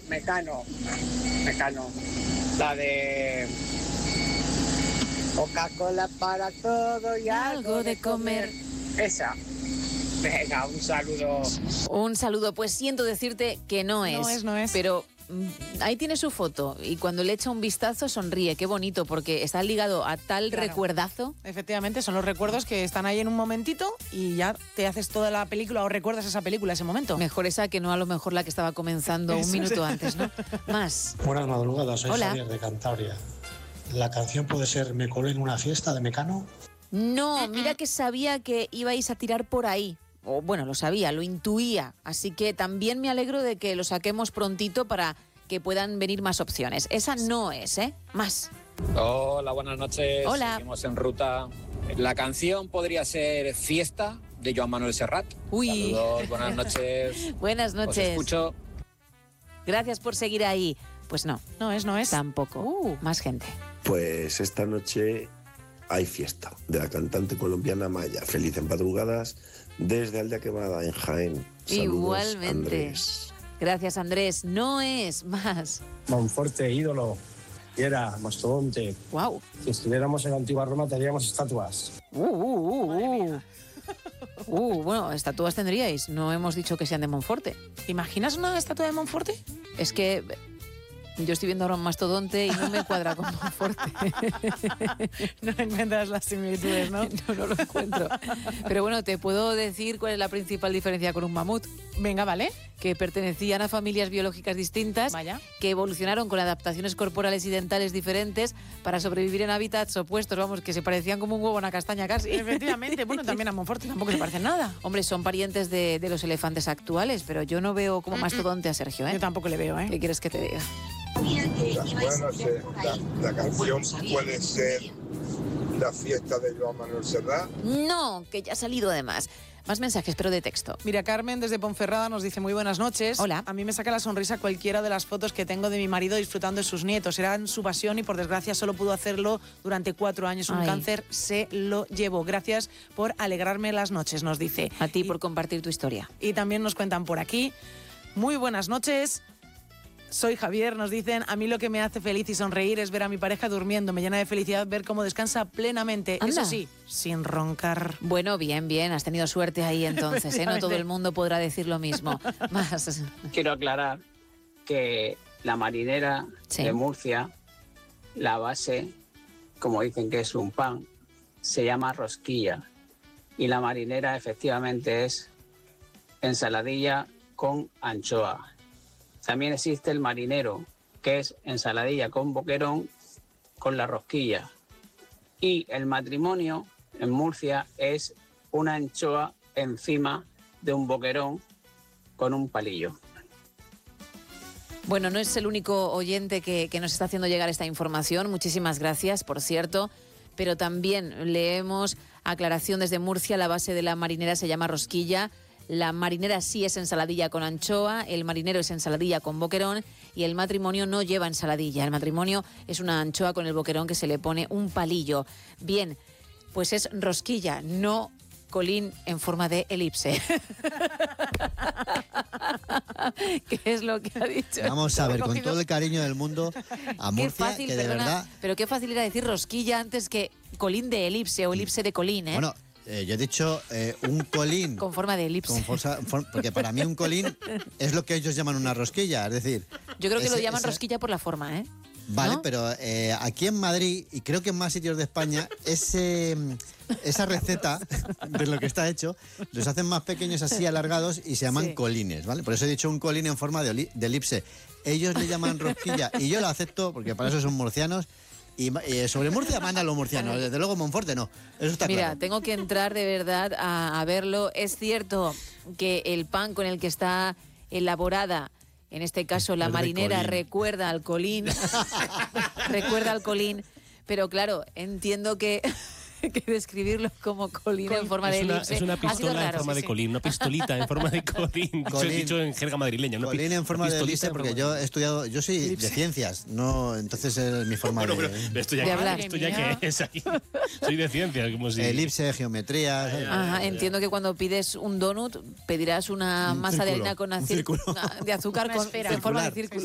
Mecano. La de Coca-Cola para todo y algo de comer. Esa. Venga, un saludo. Un saludo. Pues siento decirte que no es. No es. Pero ahí tiene su foto y cuando le echa un vistazo sonríe. Qué bonito, porque está ligado a tal recuerdazo. Efectivamente, son los recuerdos que están ahí en un momentito y ya te haces toda la película o recuerdas esa película, ese momento. Mejor esa que no a lo mejor la que estaba comenzando un minuto antes, ¿no? Más. Buenas madrugadas, soy Hola. Javier de Cantabria. ¿La canción puede ser Me colé en una fiesta de Mecano? No, mira que sabía que ibais a tirar por ahí. O bueno, lo sabía, lo intuía. Así que también me alegro de que lo saquemos prontito para que puedan venir más opciones. Esa no es, ¿eh? Más. Hola, buenas noches. Hola. Seguimos en ruta. La canción podría ser Fiesta, de Joan Manuel Serrat. Uy. Saludos, buenas noches. Buenas Os noches. escucho. Gracias por seguir ahí. Pues no. No es. Tampoco. Más gente. Pues esta noche hay fiesta de la cantante colombiana Maya. Felices madrugadas desde Aldea Quemada en Jaén. Saludos, Igualmente. Andrés. Gracias, Andrés. No es más. Monforte, ídolo, era mastodonte. Wow. Si estuviéramos en la antigua Roma tendríamos estatuas. Bueno, estatuas tendríais. No hemos dicho que sean de Monforte. ¿Te imaginas una estatua de Monforte? Es que yo estoy viendo ahora un mastodonte y no me cuadra con Monforte. No encuentras las similitudes, ¿no? No lo encuentro. Pero bueno, te puedo decir cuál es la principal diferencia con un mamut. Venga, vale. Que pertenecían a familias biológicas distintas, Vaya. que evolucionaron con adaptaciones corporales y dentales diferentes para sobrevivir en hábitats opuestos, vamos, que se parecían como un huevo a una castaña casi. Efectivamente. Bueno, también a Monforte tampoco se parece nada. Hombre, son parientes de los elefantes actuales, pero yo no veo como mastodonte a Sergio, ¿eh? Yo tampoco le veo, ¿eh? ¿Qué quieres que te diga? Buenas noches. La canción puede ser La fiesta de Joan Manuel Serrat. No, que ya ha salido además. Más mensajes, pero de texto. Mira, Carmen desde Ponferrada nos dice muy buenas noches. Hola. A mí me saca la sonrisa cualquiera de las fotos que tengo de mi marido disfrutando de sus nietos. Eran su pasión y por desgracia solo pudo hacerlo durante 4 años. Un Ay. cáncer se lo llevó. Gracias por alegrarme las noches, nos dice. A ti por compartir tu historia. Y también nos cuentan por aquí. Muy buenas noches. Soy Javier, nos dicen, a mí lo que me hace feliz y sonreír es ver a mi pareja durmiendo. Me llena de felicidad ver cómo descansa plenamente. Anda. Eso sí, sin roncar. Bueno, bien, has tenido suerte ahí entonces, ¿eh? No todo el mundo podrá decir lo mismo. Más. Quiero aclarar que la marinera Sí. de Murcia, la base, como dicen que es un pan, se llama rosquilla. Y la marinera efectivamente es ensaladilla con anchoa. También existe el marinero, que es ensaladilla con boquerón con la rosquilla. Y el matrimonio en Murcia es una anchoa encima de un boquerón con un palillo. Bueno, no es el único oyente que nos está haciendo llegar esta información. Muchísimas gracias, por cierto. Pero también leemos aclaración desde Murcia. La base de la marinera se llama rosquilla. La marinera sí es ensaladilla con anchoa, el marinero es ensaladilla con boquerón y el matrimonio no lleva ensaladilla. El matrimonio es una anchoa con el boquerón que se le pone un palillo. Bien, pues es rosquilla, no colín en forma de elipse. ¿Qué es lo que ha dicho? Vamos a ver, con todo el cariño del mundo a Qué Murcia, fácil, que de perdona, verdad... pero qué fácil era decir rosquilla antes que colín de elipse o elipse de colín, ¿eh? Bueno, yo he dicho un colín... Con forma de elipse. Porque para mí un colín es lo que ellos llaman una rosquilla, es decir... Yo creo que lo llaman esa- rosquilla por la forma, ¿eh? Vale, ¿no? pero aquí en Madrid, y creo que en más sitios de España, esa receta de lo que está hecho, los hacen más pequeños así alargados y se llaman Sí. colines, ¿vale? Por eso he dicho un colín en forma de elipse. Ellos le llaman rosquilla y yo lo acepto porque para eso son murcianos. Y sobre Murcia mandan los murcianos, desde luego Monforte no, eso está Mira, claro. tengo que entrar de verdad a verlo. Es cierto que el pan con el que está elaborada, en este caso la Es de marinera, colín. recuerda al colín. Recuerda al colín. Pero claro, entiendo que describirlo como colín en forma de elipse Es una ha sido pistola en raro. forma de colín, una pistolita en forma de colín. Eso Colín. he dicho en jerga madrileña. Una Colín en forma de pistolita elipse en porque forma yo he estudiado, yo soy de ciencias, no, entonces es mi forma Bueno, de... pero esto ya, De hablar. esto ya que es aquí. Soy de ciencias, como si... Elipse, geometría... ¿sabes? Ajá, entiendo que cuando pides un donut pedirás una Un masa de círculo, harina con un círculo. de azúcar con, esfera. en forma de Circular. círculo.